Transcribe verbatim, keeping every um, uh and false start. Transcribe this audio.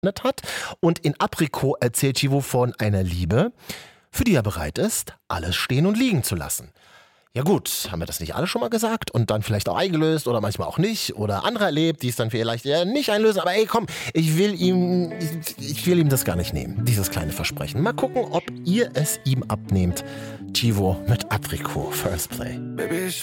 hat. Und in Aprikot erzählt Chivo von einer Liebe, für die er bereit ist, alles stehen und liegen zu lassen. Ja gut, haben wir das nicht alle schon mal gesagt und dann vielleicht auch eingelöst oder manchmal auch nicht oder andere erlebt, die es dann vielleicht eher nicht einlösen. Aber ey, komm, ich will ihm, ich will ihm das gar nicht nehmen, dieses kleine Versprechen. Mal gucken, ob ihr es ihm abnehmt. Chivo mit Aprikot, First Play. Baby,